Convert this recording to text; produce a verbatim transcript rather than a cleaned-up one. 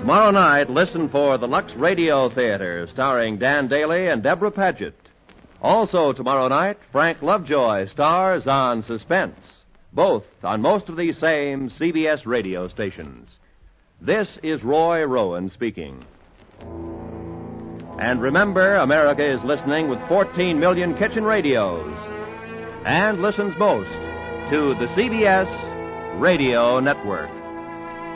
Tomorrow night, listen for the Lux Radio Theater, starring Dan Daly and Deborah Paget. Also tomorrow night, Frank Lovejoy stars on Suspense, both on most of these same C B S radio stations. This is Roy Rowan speaking. And remember, America is listening with fourteen million kitchen radios and listens most to the C B S Radio Network.